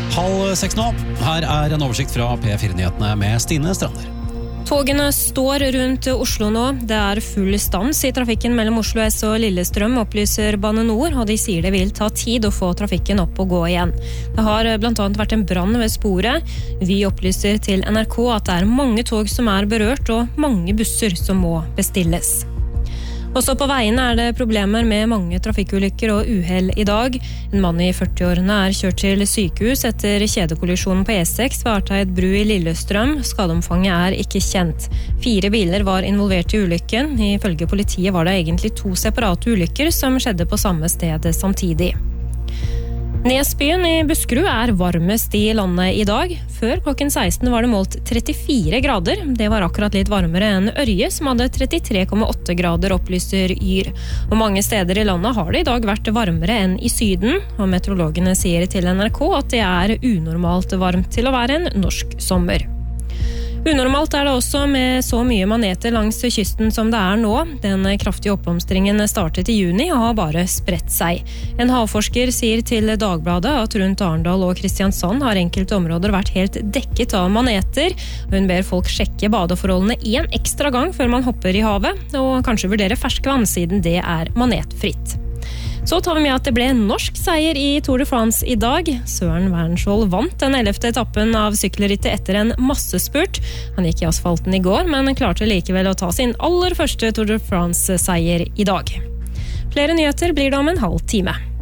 5:30 nå. Her en oversikt fra P4-nyhetene med Stine Strander. Togene står rundt Oslo nå. Det full stans i trafikken mellom Oslo S og Lillestrøm, opplyser Bane Nor, og de sier det vil ta tid å få trafikken opp og gå igjen. Det har blant annet vært en brann ved sporet. Vi opplyser til NRK at det mange tog som berørt, og mange busser som må bestilles. Også på veiene det problemer med mange trafikkulykker og uhell i dag. En mann i 40-årene kjørt til sykehus etter kjedekollisjonen på E6 ved Arteid bru i Lillestrøm. Skadeomfanget ikke kjent. 4 biler var involvert i ulykken. Ifølge politiet var det egentlig 2 separate ulykker som skjedde på samme sted samtidig. Nesbyen i Buskerud varmest i landet i dag. Før klokken 16 var det målt 34 grader. Det var akkurat litt varmere enn Ørje, som hadde 33,8 grader, opplyser Yr. Og mange steder i landet har det i dag vært varmere enn i Syden, og meteorologene sier til NRK at det unormalt varmt til å være en norsk sommer. Unormalt det også med så mye maneter langs kysten som det nå. Den kraftige oppblomstringen startet i juni og har bare spredt seg. En havforsker sier til Dagbladet at rundt Arendal og Kristiansand har enkelte områder vært helt dekket av maneter. Hun ber folk sjekke badeforholdene en ekstra gang før man hopper i havet, og kanskje vurdere ferskvann siden det manetfritt. Så tar vi med at det ble en norsk seier i Tour de France i dag. Søren Wernskjold vant den 11. etappen av sykkelrittet etter en massespurt. Han gikk i asfalten i går, men klarte likevel å ta sin aller første Tour de France-seier i dag. Flere nyheter blir det om en halv time.